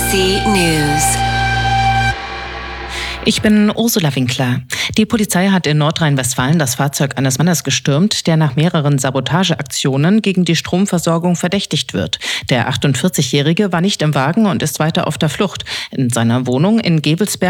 ABC News. Ich bin Ursula Winkler. Die Polizei hat in Nordrhein-Westfalen das Fahrzeug eines Mannes gestürmt, der nach mehreren Sabotageaktionen gegen die Stromversorgung verdächtigt wird. Der 48-Jährige war nicht im Wagen und ist weiter auf der Flucht. In seiner Wohnung in Gevelsberg